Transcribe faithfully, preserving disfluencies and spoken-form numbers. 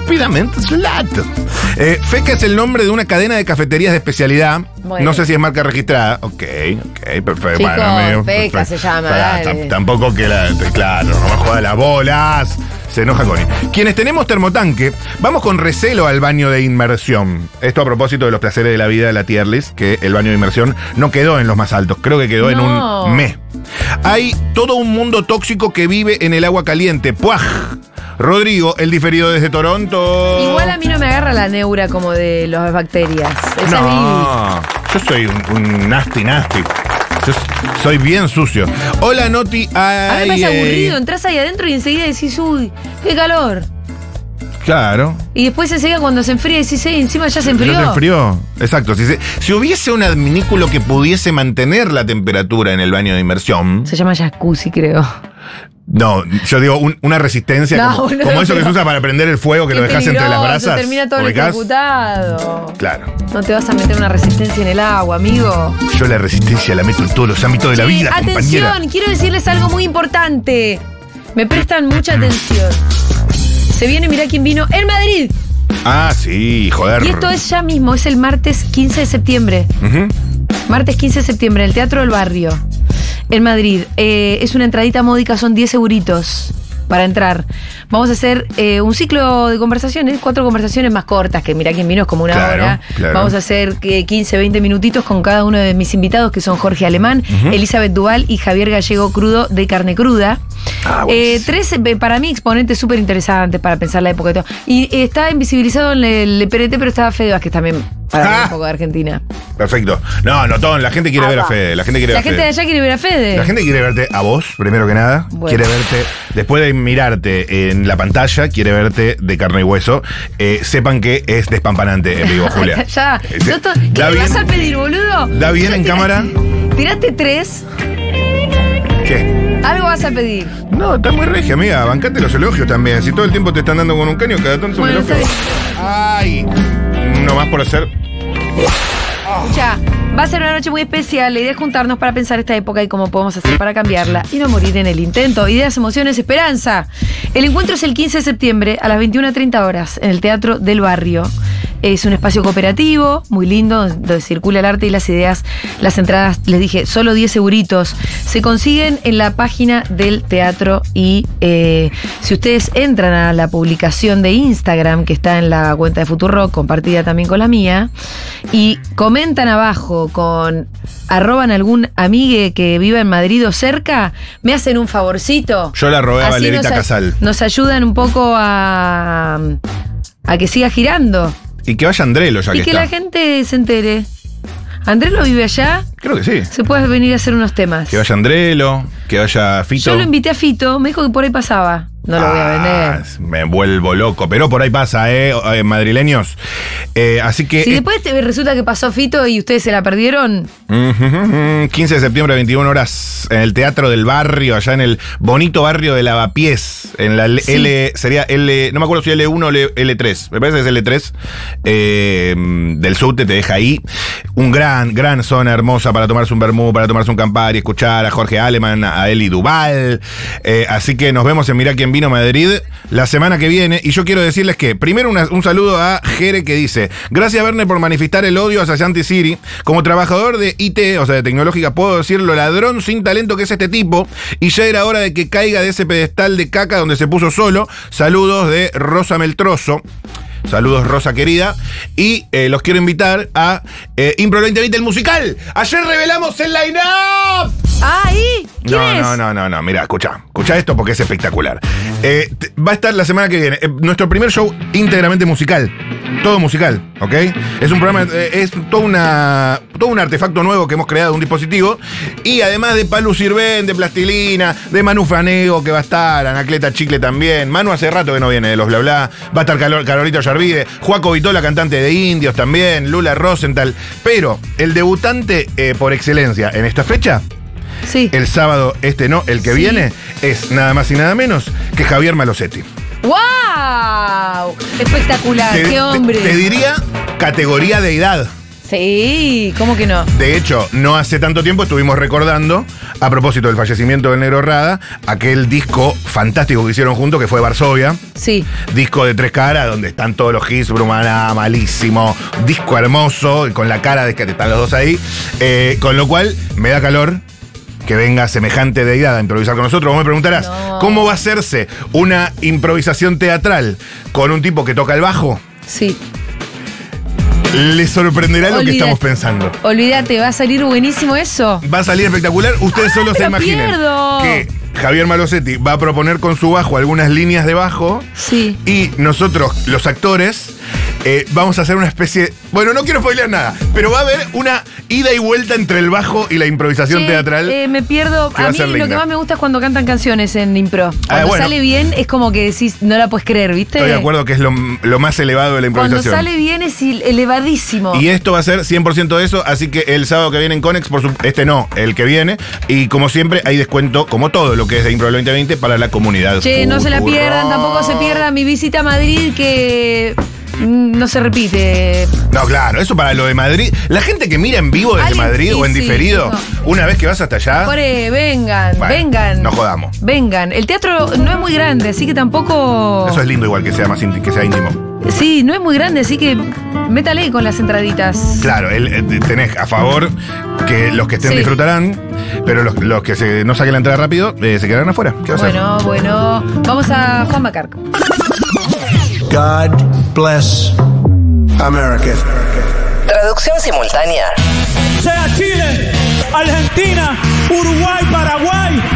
Estúpidamente slato. Eh, Feca es el nombre de una cadena de cafeterías de especialidad. Bueno. No sé si es marca registrada. Ok, ok, perfecto. Chicos, bueno, Feca perfecto. se llama. Pará, t- tampoco que la. Claro, no me joda las bolas. Se enoja Connie. Quienes tenemos termotanque, vamos con recelo al baño de inmersión. Esto a propósito de los placeres de la vida de la tier list, que el baño de inmersión no quedó en los más altos, creo que quedó no. en un me. Hay todo un mundo tóxico que vive en el agua caliente. ¡Puaj! Rodrigo, el diferido desde Toronto. Igual a mí no me agarra la neura como de las bacterias. Esa no, yo soy un, un nasty nasty. Yo soy bien sucio. Hola, Noti. Ay, a mí me parece ay, aburrido. Entras ahí adentro y enseguida decís, uy, qué calor. Claro. Y después enseguida cuando se enfría decís, eh, encima ya se enfrió. Ya se enfrió. Exacto. Si, se, si hubiese un adminículo que pudiese mantener la temperatura en el baño de inmersión. Se llama jacuzzi, creo. No, yo digo un, una resistencia no, como, no, como eso no. que se usa para prender el fuego, que qué lo dejas entre las brasas. Termina todo electrocutado. Claro. No te vas a meter una resistencia en el agua, amigo. Yo la resistencia la meto en todos los ámbitos de la sí, vida, atención, compañera. Quiero decirles algo muy importante. Me prestan mucha atención. Se viene, mirá quién vino en Madrid. Ah, sí, joder. Y esto es ya mismo, es el martes quince de septiembre. Uh-huh. Martes quince de septiembre, en el Teatro del Barrio, en Madrid. Eh, es una entradita módica, son diez euritos para entrar. Vamos a hacer eh, un ciclo de conversaciones, cuatro conversaciones más cortas, que mirá quién vino, es como una claro, hora. Claro. Vamos a hacer eh, quince, veinte minutitos con cada uno de mis invitados, que son Jorge Alemán, uh-huh. Elizabeth Duval y Javier Gallego Crudo de Carne Cruda. Ah, eh, tres, eh, para mí, exponentes súper interesantes para pensar la época y todo. Y eh, está invisibilizado en el, el P R T, pero estaba Fede Vázquez también, para ah. ver un poco de Argentina. Perfecto. No, Notón, la gente quiere ah, ver a Fede. La gente quiere la ver gente Fede. de allá quiere ver a Fede. La gente quiere verte a vos, primero que nada. Bueno. Quiere verte, después de mirarte en la pantalla, quiere verte de carne y hueso. Eh, sepan que es despampanante en vivo, Julia. Ya. Eh, no to- ¿Qué le vas a pedir, boludo? ¿Da bien en cámara? Tiraste tres. ¿Qué? Algo vas a pedir. No, está muy regia, amiga. Bancate los elogios también. Si todo el tiempo te están dando con un caño, cada tanto bueno, un elogio. Ay, no más por hacer. Escucha, va a ser una noche muy especial. La idea es juntarnos para pensar esta época y cómo podemos hacer para cambiarla y no morir en el intento. Ideas, emociones, esperanza. El encuentro es el quince de septiembre a las veintiuna treinta horas en el Teatro del Barrio. Es un espacio cooperativo, muy lindo, donde circula el arte y las ideas. Las entradas, les dije, solo diez euritos. Se consiguen en la página del teatro y eh, si ustedes entran a la publicación de Instagram, que está en la cuenta de Futurock, compartida también con la mía, y comentan abajo con arroban algún amigue que viva en Madrid o cerca, me hacen un favorcito. Yo la robé a Valerita nos, Casal. Nos ayudan un poco a, a que siga girando. Y que vaya Andrelo, ya y que que está. la gente se entere. ¿Andrelo vive allá? Creo que sí. Se puede venir a hacer unos temas. Que vaya Andrelo, que vaya Fito. Yo lo invité a Fito, me dijo que por ahí pasaba. No lo ah, voy a vender. Me vuelvo loco, pero por ahí pasa, ¿eh? eh madrileños. Eh, así que. Si después te resulta que pasó Fito y ustedes se la perdieron. quince de septiembre, veintiuna horas, en el Teatro del Barrio, allá en el bonito barrio de Lavapiés. En la sí. L. Sería L. No me acuerdo si L uno o L tres. Me parece que es L tres. Eh, del subte te deja ahí. Un gran, gran zona hermosa para tomarse un vermú, para tomarse un Campari, escuchar a Jorge Alemán, a Eli Duval. Eh, así que nos vemos en Mirá quién vino a Madrid la semana que viene. Y yo quiero decirles que, primero, una, un saludo a Jere que dice: gracias, Verne, por manifestar el odio hacia Santi Siri. Como trabajador de I T, o sea, de tecnológica, puedo decir lo ladrón sin talento que es este tipo. Y ya era hora de que caiga de ese pedestal de caca donde se puso solo. Saludos de Rosa Meltroso. Saludos, Rosa querida. Y eh, los quiero invitar a eh, Impro veinte veinte, el musical. Ayer revelamos el line-up. ¿Ahí? ¿Quién no, es? no, no, no, no. Mira, escucha. Escucha esto porque es espectacular. Eh, te, va a estar la semana que viene. Eh, nuestro primer show íntegramente musical. Todo musical, ¿ok? Es un programa, eh, es todo, una, todo un artefacto nuevo que hemos creado, un dispositivo. Y además de Palu Sirven, de Plastilina, de Manu Fanego, que va a estar, Anacleta Chicle también. Manu hace rato que no viene de los bla bla. Va a estar Carol, Carolito Yarvide, Juaco Vitola, cantante de Indios también, Lula Rosenthal. Pero el debutante eh, por excelencia en esta fecha, sí. el sábado este no, el que sí. viene, es nada más y nada menos que Javier Malosetti. ¡Wow! Espectacular, te, qué hombre. Te, te diría categoría de edad. Sí, ¿cómo que no? De hecho, no hace tanto tiempo estuvimos recordando, a propósito del fallecimiento del Negro Rada, aquel disco fantástico que hicieron juntos, que fue Varsovia. Sí. Disco de tres caras, donde están todos los hits, Brumana, malísimo. Disco hermoso, con la cara de que están los dos ahí. Eh, con lo cual, me da calor que venga semejante deidad a improvisar con nosotros. Vos me preguntarás, No. ¿cómo va a hacerse una improvisación teatral con un tipo que toca el bajo? Sí. Le sorprenderá lo que Olvídate. estamos pensando. Olvídate, va a salir buenísimo eso. Va a salir espectacular. Ustedes solo se me lo imaginen pierdo. que Javier Malosetti va a proponer con su bajo algunas líneas de bajo Sí. y nosotros, los actores, eh, vamos a hacer una especie... Bueno, no quiero spoilear nada, pero va a haber una ida y vuelta entre el bajo y la improvisación Che, teatral. eh, me pierdo. que va A a mí ser lo linda. que más me gusta es cuando cantan canciones en impro. Cuando bueno. sale bien es como que decís, no la puedes creer, ¿viste? Estoy de acuerdo que es lo, lo más elevado de la Cuando improvisación. sale bien es il- elevadísimo. Y esto va a ser cien por ciento de eso, así que el sábado que viene en Conex, por su, este no, el que viene. Y como siempre, hay descuento, como todo lo que es de Impro veinte veinte, para la comunidad. Che, no se la Futuro. pierdan, tampoco se pierdan mi visita a Madrid que mm, no se repite. No, claro, eso para lo de Madrid. La gente que mira en vivo desde Alguien- Madrid y o en sí, diferido, no. una vez que vas hasta allá. Core, vengan, Bueno, vengan. no jodamos. Vengan. El teatro no es muy grande, así que tampoco. Eso es lindo, igual que sea más ínti- que sea íntimo. Sí, no es muy grande, así que métale con las entraditas. Claro, el- el- tenés a favor que los que estén Sí. disfrutarán, pero los, los que se, no saquen la entrada rápido eh, se quedarán afuera. ¿Qué va a hacer? Bueno, bueno. Vamos a Juan Macarc. God bless America. Traducción simultánea. Sea Chile, Argentina, Uruguay, Paraguay,